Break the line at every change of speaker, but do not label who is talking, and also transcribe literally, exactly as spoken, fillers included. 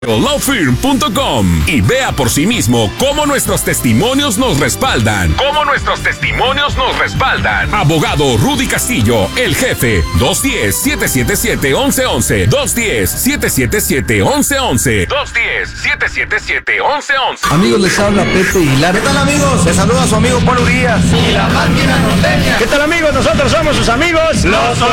law firm punto com y vea por sí mismo cómo nuestros testimonios nos respaldan. Cómo nuestros testimonios nos respaldan. Abogado Rudy Castillo, el jefe. dos uno cero, siete siete siete, once once. dos uno cero, siete siete siete, once once. dos uno cero, siete siete siete, once once.
Amigos, les habla Pepe Hilar.
¿Qué tal, amigos? Les saluda a su amigo Polo Urias.
Y la máquina norteña.
¿Qué tal, amigos? Nosotros somos sus amigos,
los